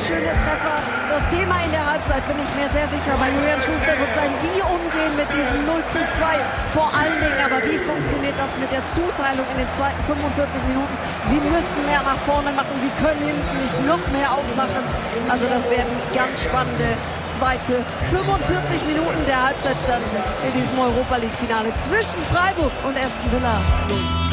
schöne Treffer. Das Thema in der Halbzeit, bin ich mir sehr sicher, bei Julian Schuster wird sein, wie umgehen mit diesem 0:2. Vor allen Dingen aber, wie funktioniert das mit der Zuteilung in den zweiten 45 Minuten? Sie müssen mehr nach vorne machen, sie können hinten nicht noch mehr aufmachen. Also das werden ganz spannende zweite 45 Minuten der Halbzeitstand in diesem Europa-League-Finale zwischen Freiburg und Aston Villa.